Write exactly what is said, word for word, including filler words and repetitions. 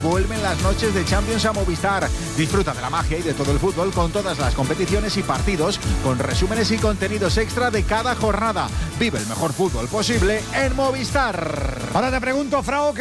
Vuelven las noches de Champions a Movistar. Disfruta de la magia y de todo el fútbol con todas las competiciones y partidos, con resúmenes y contenidos extra de cada jornada. Vive el mejor fútbol posible en Movistar. Ahora te pregunto, Frau,